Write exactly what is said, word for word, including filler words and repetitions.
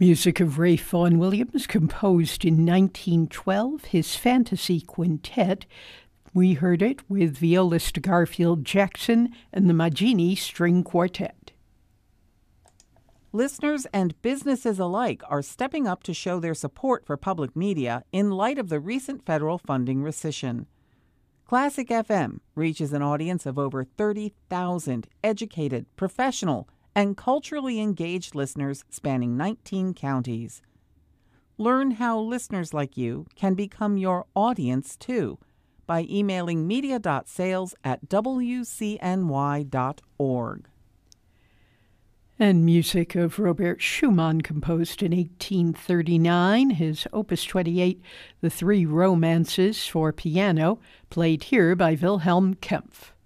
Music of Ray Vaughan Williams, composed in nineteen twelve, his Fantasy Quintet. We heard it with violist Garfield Jackson and the Maggini String Quartet. Listeners and businesses alike are stepping up to show their support for public media in light of the recent federal funding rescission. Classic F M reaches an audience of over thirty thousand educated, professional, and culturally engaged listeners spanning nineteen counties. Learn how listeners like you can become your audience too by emailing media.sales at w c n y dot org. And music of Robert Schumann, composed in eighteen thirty-nine, his Opus twenty-eight, The Three Romances for piano, played here by Wilhelm Kempff.